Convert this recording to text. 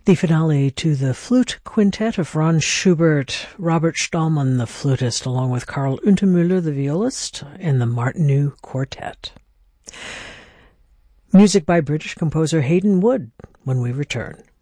The finale to the flute quintet of Franz Schubert, Robert Stahlmann, the flutist, along with Karl Untermüller, the violist, and the Martineau Quartet. Music by British composer Hayden Wood when we return.